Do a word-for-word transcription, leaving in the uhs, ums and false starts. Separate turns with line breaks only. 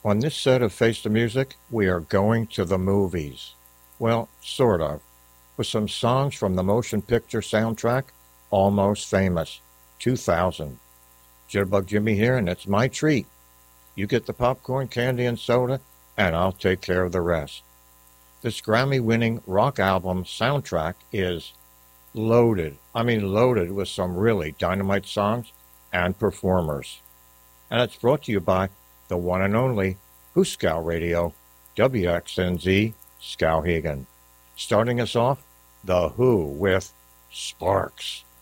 On this set of Face the Music, we are going to the movies. Well, sort of, with some songs from the motion picture soundtrack, Almost Famous, two thousand. Jitterbug Jimmy here, and it's my treat. You get the popcorn, candy, and soda, and I'll take care of the rest. This Grammy-winning rock album soundtrack is loaded, I mean loaded with some really dynamite songs and performers. And it's brought to you by the one and only Hooskow Radio, W X N Z, Skowhegan. Starting us off, The Who with Sparks.